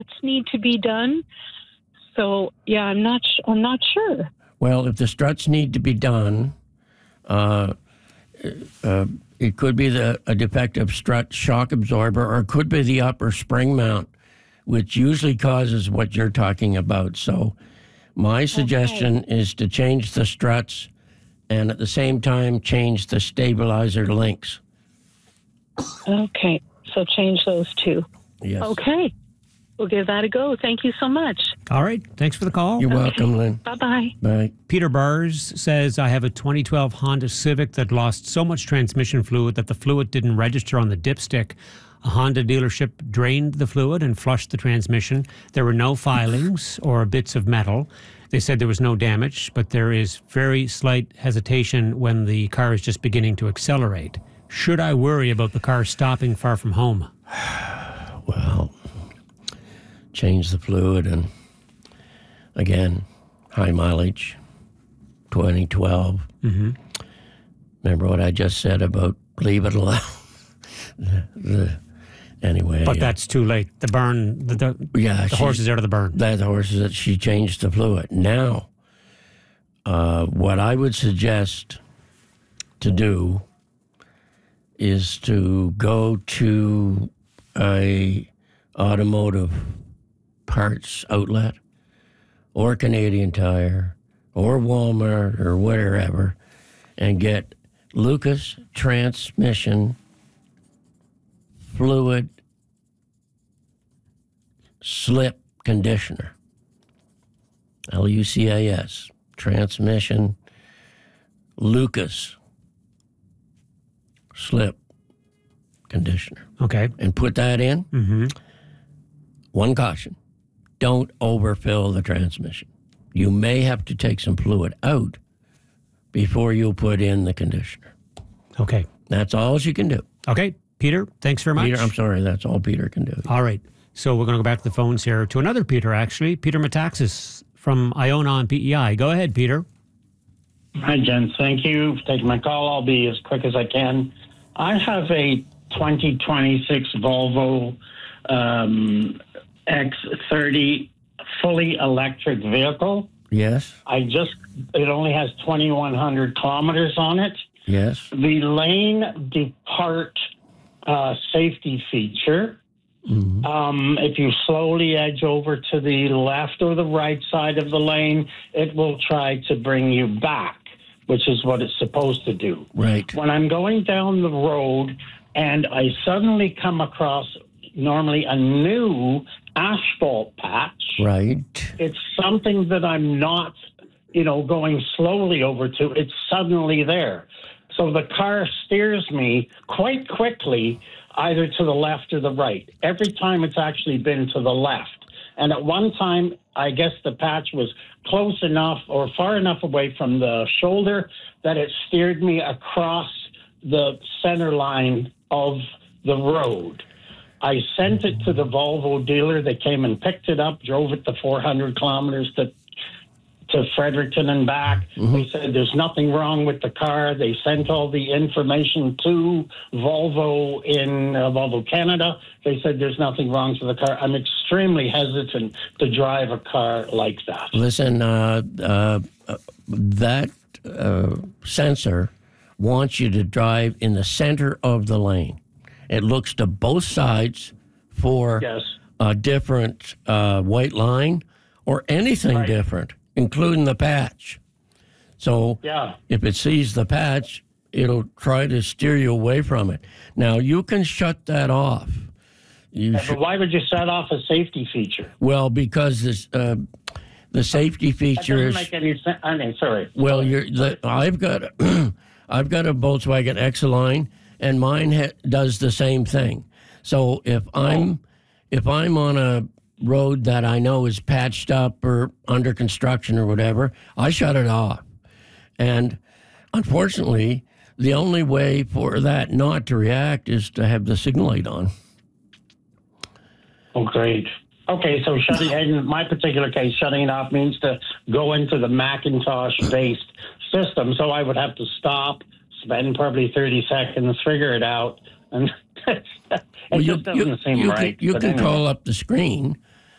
need to be done. So yeah, I'm not sure. Well, if the struts need to be done, it could be a defective strut shock absorber, or it could be the upper spring mount, which usually causes what you're talking about. So my suggestion is to change the struts and at the same time change the stabilizer links. Okay, so change those two. Yes. Okay, we'll give that a go. Thank you so much. All right. Thanks for the call. You're welcome, Lynn. Bye-bye. Bye. Peter Bars says, I have a 2012 Honda Civic that lost so much transmission fluid that the fluid didn't register on the dipstick. A Honda dealership drained the fluid and flushed the transmission. There were no filings or bits of metal. They said there was no damage, but there is very slight hesitation when the car is just beginning to accelerate. Should I worry about the car stopping far from home? Well, change the fluid, and again, high mileage, 2012. Mm-hmm. Remember what I just said about leave it alone? Anyway. But that's too late. The burn, the horse is out of the burn. The horse is, she changed the fluid. Now, what I would suggest to do is to go to a automotive parts outlet or Canadian Tire or Walmart or wherever and get Lucas transmission fluid slip conditioner. LUCAS, transmission Lucas slip conditioner. Okay. And put that in. Mm-hmm. One caution, don't overfill the transmission. You may have to take some fluid out before you put in the conditioner. Okay. That's all you can do. Okay. Peter, thanks very much. Peter, I'm sorry, that's all Peter can do. All right. So we're going to go back to the phones here to another Peter, actually. Peter Metaxas from Iona on PEI. Go ahead, Peter. Hi, gents. Thank you for taking my call. I'll be as quick as I can. I have a 2026 Volvo X30 fully electric vehicle. Yes. It only has 2,100 kilometers on it. Yes. The lane depart safety feature. Mm-hmm. If you slowly edge over to the left or the right side of the lane, it will try to bring you back, which is what it's supposed to do. Right. When I'm going down the road and I suddenly come across normally a new asphalt patch, right, it's something that I'm not, going slowly over to. It's suddenly there. So the car steers me quite quickly either to the left or the right. Every time it's actually been to the left. And at one time, I guess the patch was close enough or far enough away from the shoulder that it steered me across the center line of the road. I sent it to the Volvo dealer. They came and picked it up, drove it the 400 kilometers to Fredericton and back. Mm-hmm. They said there's nothing wrong with the car. They sent all the information to Volvo in Volvo Canada. They said there's nothing wrong with the car. I'm extremely hesitant to drive a car like that. Listen, that sensor wants you to drive in the center of the lane. It looks to both sides for a different white line or anything different, including the patch. So if it sees the patch, it'll try to steer you away from it. Now, you can shut that off. But why would you shut off a safety feature? Well, because this, the safety feature that doesn't make any sense. I mean, sorry. Well, I've got a Volkswagen Exeline, and mine does the same thing. So if I'm on a road that I know is patched up or under construction or whatever, I shut it off. And unfortunately, the only way for that not to react is to have the signal light on. Oh, great. Okay, so in my particular case, shutting it off means to go into the Macintosh-based system. So I would have to stop, spend probably 30 seconds, figure it out, and it just doesn't seem right. You can call up the screen